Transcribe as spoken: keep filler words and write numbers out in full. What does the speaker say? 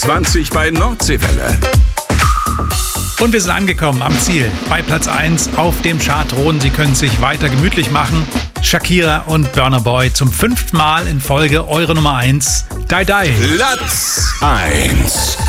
zwanzig bei Nordseewelle. Und wir sind angekommen am Ziel. Bei Platz eins auf dem Chartthron. Sie können sich weiter gemütlich machen. Shakira und Burna Boy zum fünften Mal in Folge eure Nummer eins. Die Die. Platz eins.